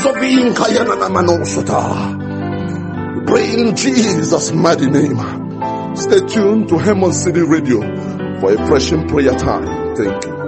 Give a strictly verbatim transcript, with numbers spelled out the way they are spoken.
Zovin Kayana Manosota. Pray in Jesus' mighty name. Stay tuned to Hemon City Radio for a fresh prayer time. Thank you.